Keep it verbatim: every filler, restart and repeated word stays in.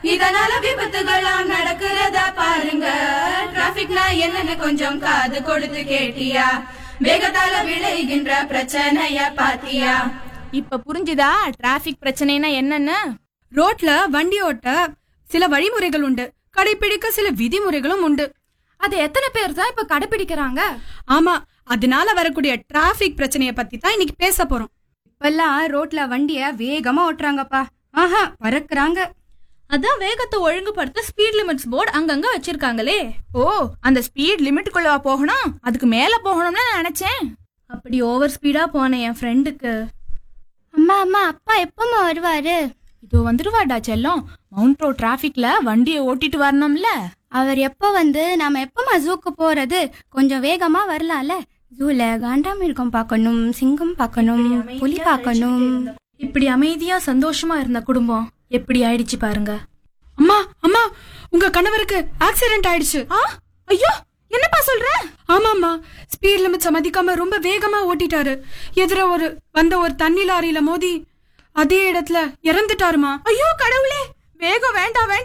இதனால விபத்துகள்லாம் நடக்கிறதா பாருங்க. டிராபிக்னா என்னன்னு கொஞ்சம் காது கொடுத்து கேட்டியா? வேகத்தால விளைகின்ற பிரச்சனைய பாத்தியா? இப்ப புரிஞ்சுதா டிராபிக் பிரச்சனைனா என்னன்னு? ரோட்ல வண்டி ஓட்ட சில வழிமுறைகள் உண்டு, கடைபிடிக்க சில விதிமுறைகளும் உண்டு. அது எத்தனை பேர் தான் இப்ப கடைபிடிக்கிறாங்க? ஆமா, அதனால வரக்கூடிய டிராபிக் பிரச்சனைய பத்தி தான் இன்னைக்கு பேச போறோம். இப்பெல்லாம் ரோட்ல வண்டிய வேகமா ஓட்டுறாங்கப்பா. ஆஹா, பறக்குறாங்க. அதான் வேகத்தை ஒழுங்குபடுத்த ஸ்பீட் லிமிட்ஸ் போர்டு அங்கங்க வச்சிருக்காங்களே. ஓ, அந்த ஸ்பீட் லிமிட்டுக்குள்ளவா போகணும்? அதுக்கு மேல போகணும்னு நான் நினைச்சேன். அப்படி ஓவர் ஸ்பீடா போனேன் என் ஃப்ரெண்டுக்கு. அம்மா அம்மா, அப்பா எப்பமா வருவாரு? இதோ வந்துருவாடா செல்லம். மவுண்ட் ரோட் டிராபிக்ல வண்டியை ஓட்டிட்டு வரணும்ல. அவர் எப்ப வந்து நாம எப்பமா ஜூக்கு போறது? கொஞ்சம் வேகமா வரலாம்ல. ஜூல காண்டாமிருகம் பார்க்கணும், சிங்கம் பார்க்கணும், புலி பார்க்கணும். இப்படி அமைதியா சந்தோஷமா இருந்த குடும்பம் எப்படி ஆயிடுச்சு பாருங்க. அம்மா அம்மா, உங்க கணவருக்கு ஆக்சிடென்ட் ஆயிடுச்சு. ஐயோ, என்னப்பா சொல்ற? ஆமாமா, ஸ்பீட் லிமிட்ஸ மதிக்காம ரொம்ப வேகமா ஓட்டிட்டாரு. எதிர ஒரு வந்த ஒரு தண்ணி லாரியில மோதி அதே இடத்துல இறந்துட்டாருமா. ஐயோ கடவுளே, வேகம் வேண்டாம் வேண்டாம்.